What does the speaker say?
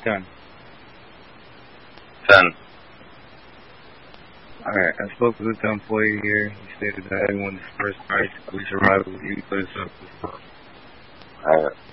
10. 10. Alright, I spoke with the employee here. He stated that everyone's first price, police arrival, he put us up with. Alright.